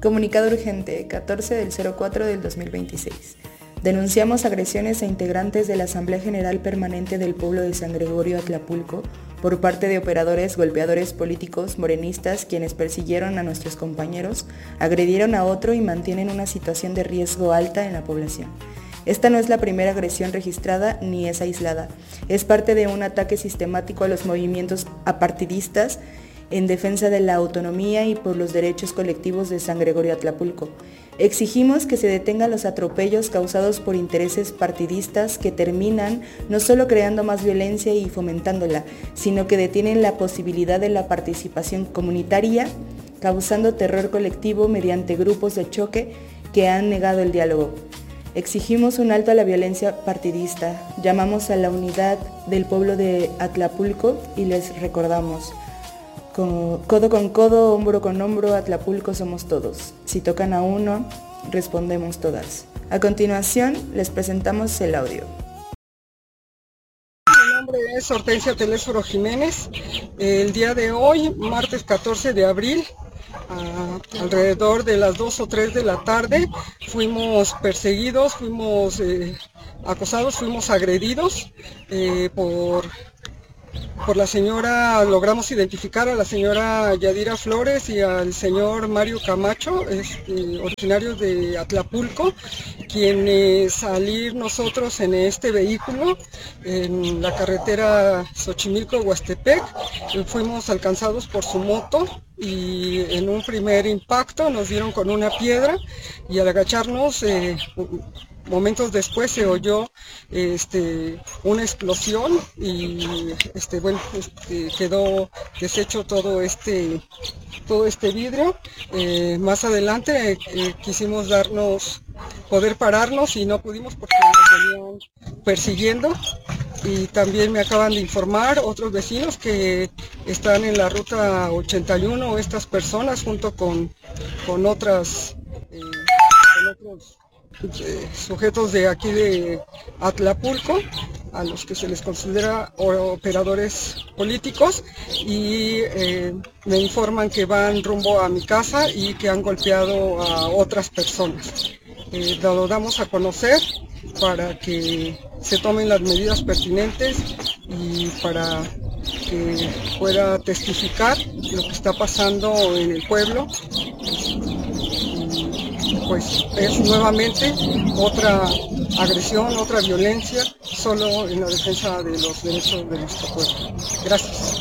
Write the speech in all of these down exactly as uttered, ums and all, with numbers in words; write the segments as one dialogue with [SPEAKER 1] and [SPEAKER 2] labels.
[SPEAKER 1] Comunicado urgente catorce del cero cuatro del dos mil veintiséis. Denunciamos agresiones a integrantes de la Asamblea General Permanente del Pueblo de San Gregorio Atlapulco por parte de operadores golpeadores políticos morenistas quienes persiguieron a nuestros compañeros, agredieron a otro y mantienen una situación de riesgo alta en la población. Esta no es la primera agresión registrada ni es aislada. Es parte de un ataque sistemático a los movimientos apartidistas en defensa de la autonomía y por los derechos colectivos de San Gregorio Atlapulco. Exigimos que se detengan los atropellos causados por intereses partidistas que terminan no solo creando más violencia y fomentándola, sino que detienen la posibilidad de la participación comunitaria, causando terror colectivo mediante grupos de choque que han negado el diálogo. Exigimos un alto a la violencia partidista, llamamos a la unidad del pueblo de Atlapulco y les recordamos: codo con codo, hombro con hombro, Atlapulco somos todos. Si tocan a uno, respondemos todas. A continuación, les presentamos el audio.
[SPEAKER 2] Mi nombre es Hortensia Telésforo Jiménez. El día de hoy, martes catorce de abril, a alrededor de las dos o tres de la tarde, fuimos perseguidos, fuimos eh, acosados, fuimos agredidos eh, por... Por la señora, logramos identificar a la señora Yadira Flores y al señor Mario Camacho, este, originarios de Atlapulco, quienes al ir nosotros en este vehículo, en la carretera Xochimilco-Huastepec, fuimos alcanzados por su moto y en un primer impacto nos dieron con una piedra y al agacharnos, eh, momentos después se oyó este, una explosión y este, bueno, este, quedó deshecho todo este, todo este vidrio. Eh, más adelante eh, quisimos darnos, poder pararnos y no pudimos porque nos venían persiguiendo. Y también me acaban de informar otros vecinos que están en la ruta ochenta y uno, estas personas junto con, con otras, eh, con otros Eh, sujetos de aquí de Atlapulco, a los que se les considera operadores políticos, y eh, me informan que van rumbo a mi casa y que han golpeado a otras personas. Eh, lo damos a conocer para que se tomen las medidas pertinentes y para que pueda testificar lo que está pasando en el pueblo. Pues es nuevamente otra agresión, otra violencia, solo en la defensa de los derechos de nuestro pueblo. Gracias.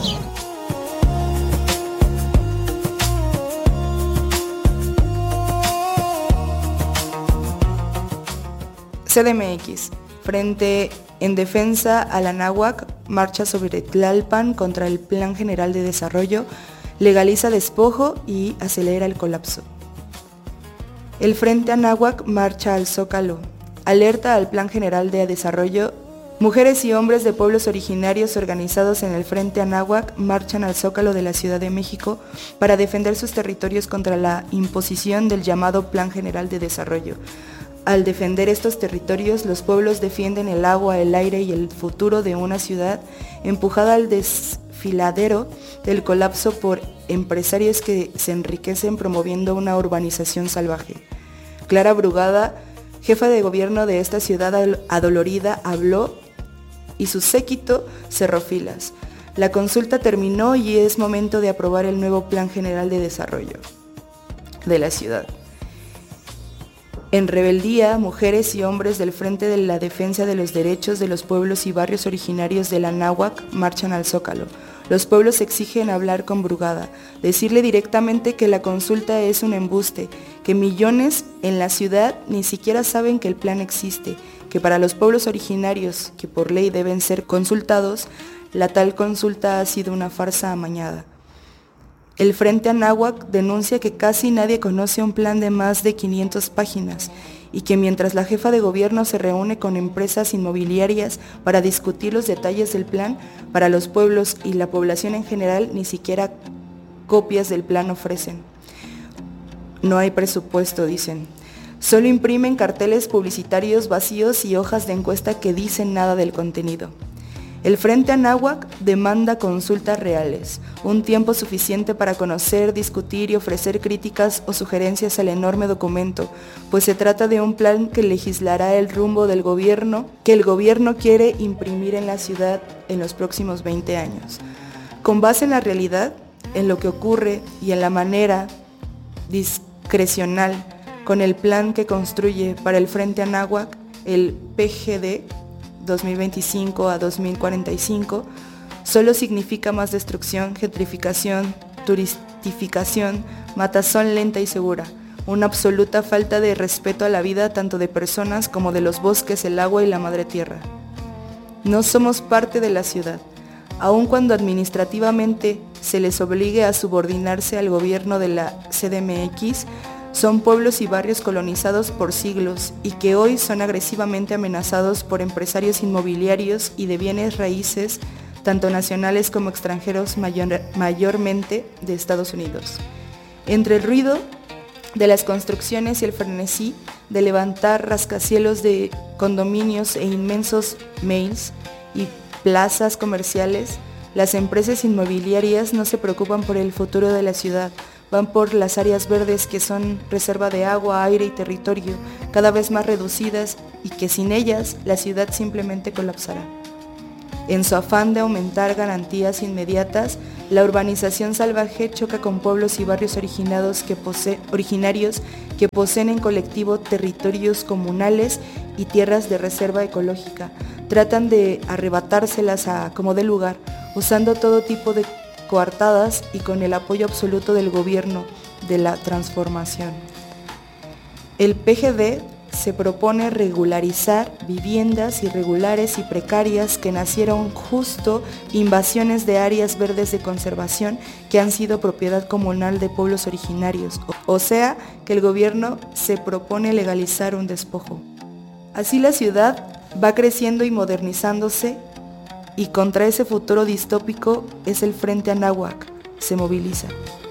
[SPEAKER 1] C D M X, Frente en Defensa a la Náhuac, marcha sobre Tlalpan contra el Plan General de Desarrollo, legaliza despojo y acelera el colapso. El Frente Anáhuac marcha al Zócalo, alerta al Plan General de Desarrollo. Mujeres y hombres de pueblos originarios organizados en el Frente Anáhuac marchan al Zócalo de la Ciudad de México para defender sus territorios contra la imposición del llamado Plan General de Desarrollo. Al defender estos territorios, los pueblos defienden el agua, el aire y el futuro de una ciudad empujada al desfiladero del colapso por empresarios que se enriquecen promoviendo una urbanización salvaje. Clara Brugada, jefa de gobierno de esta ciudad adolorida, habló y su séquito cerró filas. La consulta terminó y es momento de aprobar el nuevo Plan General de Desarrollo de la ciudad. En rebeldía, mujeres y hombres del Frente de la Defensa de los Derechos de los Pueblos y Barrios Originarios de la Náhuac marchan al Zócalo. Los pueblos exigen hablar con Brugada, decirle directamente que la consulta es un embuste, que millones en la ciudad ni siquiera saben que el plan existe, que para los pueblos originarios, que por ley deben ser consultados, la tal consulta ha sido una farsa amañada. El Frente Anáhuac denuncia que casi nadie conoce un plan de más de quinientas páginas y que mientras la jefa de gobierno se reúne con empresas inmobiliarias para discutir los detalles del plan, para los pueblos y la población en general ni siquiera copias del plan ofrecen. No hay presupuesto, dicen. Solo imprimen carteles publicitarios vacíos y hojas de encuesta que dicen nada del contenido. El Frente Anáhuac demanda consultas reales, un tiempo suficiente para conocer, discutir y ofrecer críticas o sugerencias al enorme documento, pues se trata de un plan que legislará el rumbo del gobierno que el gobierno quiere imprimir en la ciudad en los próximos veinte años. Con base en la realidad, en lo que ocurre y en la manera discrecional con el plan que construye para el Frente Anáhuac, el P G D dos mil veinticinco a dos mil cuarenta y cinco, solo significa más destrucción, gentrificación, turistificación, matazón lenta y segura, una absoluta falta de respeto a la vida tanto de personas como de los bosques, el agua y la madre tierra. No somos parte de la ciudad, aun cuando administrativamente se les obligue a subordinarse al gobierno de la C D M X, son pueblos y barrios colonizados por siglos y que hoy son agresivamente amenazados por empresarios inmobiliarios y de bienes raíces, tanto nacionales como extranjeros, mayor, mayormente de Estados Unidos. Entre el ruido de las construcciones y el frenesí de levantar rascacielos de condominios e inmensos malls y plazas comerciales, las empresas inmobiliarias no se preocupan por el futuro de la ciudad, van por las áreas verdes que son reserva de agua, aire y territorio, cada vez más reducidas y que sin ellas la ciudad simplemente colapsará. En su afán de aumentar garantías inmediatas, la urbanización salvaje choca con pueblos y barrios originados que pose- originarios que poseen en colectivo territorios comunales y tierras de reserva ecológica. Tratan de arrebatárselas a como dé lugar, usando todo tipo de coartadas y con el apoyo absoluto del gobierno de la transformación. El P G D se propone regularizar viviendas irregulares y precarias que nacieron justo invasiones de áreas verdes de conservación que han sido propiedad comunal de pueblos originarios, o sea que el gobierno se propone legalizar un despojo. Así la ciudad va creciendo y modernizándose, y contra ese futuro distópico es el Frente Anáhuac, se moviliza.